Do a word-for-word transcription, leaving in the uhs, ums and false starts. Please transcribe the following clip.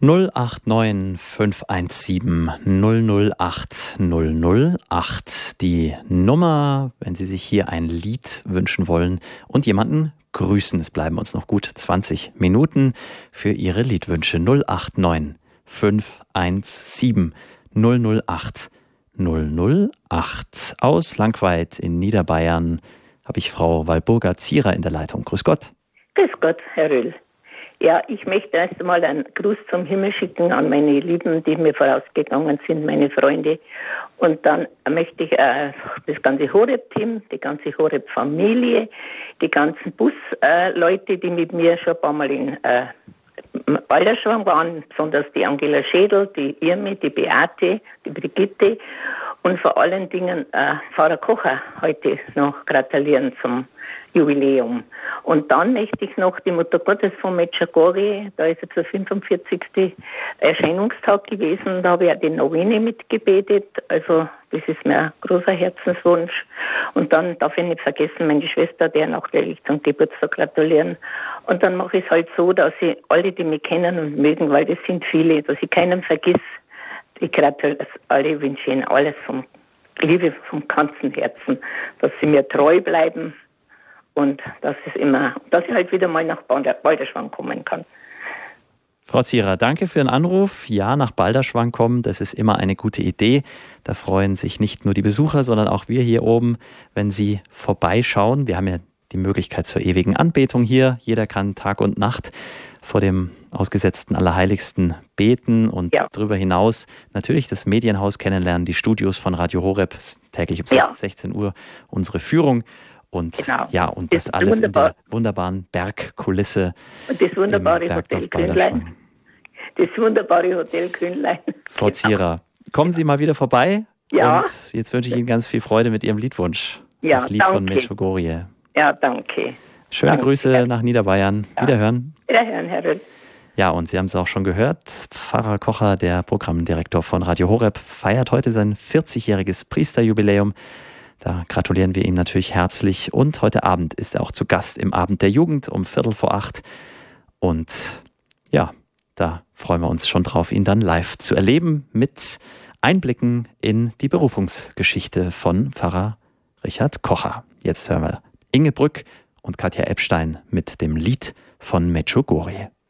null acht neun fünf eins sieben null null acht null null acht. Die Nummer, wenn Sie sich hier ein Lied wünschen wollen und jemanden grüßen. Es bleiben uns noch gut zwanzig Minuten für Ihre Liedwünsche. null acht neun fünf eins sieben null null acht null null acht. Aus Langweid in Niederbayern habe ich Frau Walburga-Zierer in der Leitung. Grüß Gott. Grüß Gott, Herr Röhl. Ja, ich möchte erst einmal einen Gruß zum Himmel schicken an meine Lieben, die mir vorausgegangen sind, meine Freunde. Und dann möchte ich äh, das ganze Horeb-Team, die ganze Horeb-Familie, die ganzen Busleute, äh, die mit mir schon ein paar Mal in äh, Balderschwang waren, besonders die Angela Schädel, die Irmi, die Beate, die Brigitte und vor allen Dingen äh, Pfarrer Kocher heute noch gratulieren zum Jubiläum. Und dann möchte ich noch die Mutter Gottes von Medjugorje, da ist jetzt der fünfundvierzigste Erscheinungstag gewesen, da habe ich auch die Novene mitgebetet, also das ist mir ein großer Herzenswunsch. Und dann darf ich nicht vergessen, meine Schwester, der nachträglich zum Geburtstag gratulieren. Und dann mache ich es halt so, dass ich alle, die mich kennen und mögen, weil das sind viele, dass ich keinen vergiss, ich gratuliere alle, wünsche ihnen alles vom Liebe vom ganzen Herzen, dass sie mir treu bleiben und dass es immer, dass ich halt wieder mal nach Balderschwang kommen kann. Frau Zierer, danke für den Anruf. Ja, nach Balderschwang kommen, das ist immer eine gute Idee. Da freuen sich nicht nur die Besucher, sondern auch wir hier oben, wenn Sie vorbeischauen. Wir haben ja die Möglichkeit zur ewigen Anbetung hier. Jeder kann Tag und Nacht vor dem ausgesetzten Allerheiligsten beten und ja. darüber hinaus natürlich das Medienhaus kennenlernen, die Studios von Radio Horeb, täglich um ja. sechzehn Uhr unsere Führung. Und genau. ja, und das, das alles wunderbar. in der wunderbaren Bergkulisse. Und das wunderbare Hotel Grünlein. Das wunderbare Hotel Grünlein. Frau genau. Zierer, kommen Sie mal wieder vorbei. Ja. Und jetzt wünsche ich Ihnen ganz viel Freude mit Ihrem Liedwunsch. Ja, das Lied danke. von Medjugorje. Ja, danke. Schöne danke. Grüße nach Niederbayern. Ja. Wiederhören. Wiederhören, Herr Röll. Ja, und Sie haben es auch schon gehört, Pfarrer Kocher, der Programmdirektor von Radio Horeb, feiert heute sein vierzigjähriges Priesterjubiläum. Da gratulieren wir ihm natürlich herzlich. Und heute Abend ist er auch zu Gast im Abend der Jugend um Viertel vor acht. Und ja, da freuen wir uns schon drauf, ihn dann live zu erleben mit Einblicken in die Berufungsgeschichte von Pfarrer Richard Kocher. Jetzt hören wir Inge Brück und Katja Epstein mit dem Lied von Medjugorje.